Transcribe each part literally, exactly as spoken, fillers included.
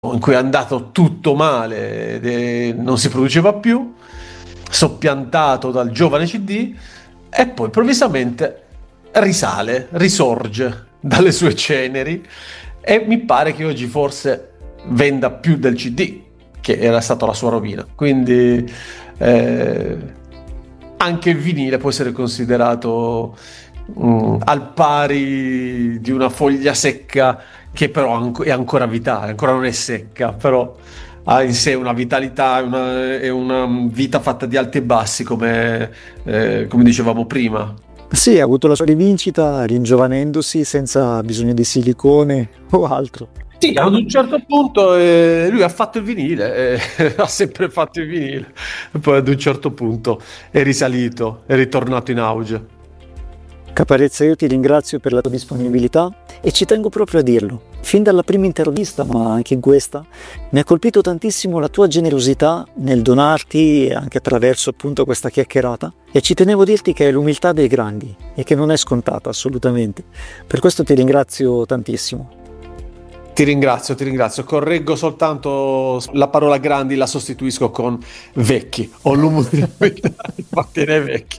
in cui è andato tutto male, ed è- non si produceva più, soppiantato dal giovane C D, e poi improvvisamente risale, risorge dalle sue ceneri, e mi pare che oggi forse venda più del C D, che era stata la sua rovina. Quindi eh, anche il vinile può essere considerato mm, al pari di una foglia secca, che però anco- è ancora vitale, ancora non è secca, però ha in sé una vitalità, una, è una vita fatta di alti e bassi, come, eh, come dicevamo prima. Sì, ha avuto la sua rivincita ringiovanendosi senza bisogno di silicone o altro. Sì, ad un certo punto eh, lui ha fatto il vinile, eh, ha sempre fatto il vinile, e poi ad un certo punto è risalito, è ritornato in auge. Caparezza, io ti ringrazio per la tua disponibilità e ci tengo proprio a dirlo. Fin dalla prima intervista, ma anche in questa, mi ha colpito tantissimo la tua generosità nel donarti anche attraverso appunto questa chiacchierata, e ci tenevo a dirti che è l'umiltà dei grandi e che non è scontata assolutamente. Per questo ti ringrazio tantissimo. Ti ringrazio, ti ringrazio. Correggo soltanto la parola grandi, la sostituisco con vecchi. Ho l'umiltà di appartenere ai vecchi.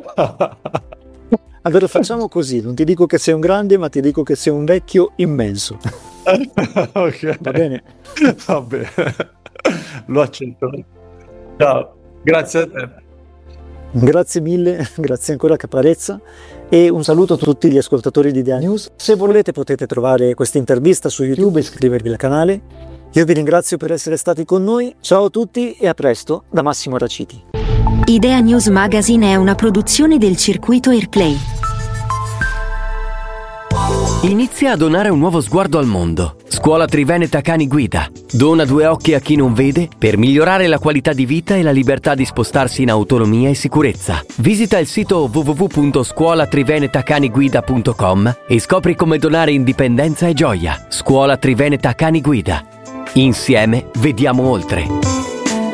Allora facciamo così, non ti dico che sei un grande, ma ti dico che sei un vecchio immenso. Ok. Va bene? Va bene. Lo accetto. Ciao, grazie a te. Grazie mille, grazie ancora Caparezza, e un saluto a tutti gli ascoltatori di Idea News. Se volete potete trovare questa intervista su YouTube e iscrivervi al canale. Io vi ringrazio per essere stati con noi, ciao a tutti e a presto da Massimo Raciti. Idea News Magazine è una produzione del circuito Airplay. Inizia a donare un nuovo sguardo al mondo. Scuola Triveneta Cani Guida. Dona due occhi a chi non vede per migliorare la qualità di vita e la libertà di spostarsi in autonomia e sicurezza. Visita il sito w w w punto scuola triveneta cani guida punto com e scopri come donare indipendenza e gioia. Scuola Triveneta Cani Guida. Insieme vediamo oltre.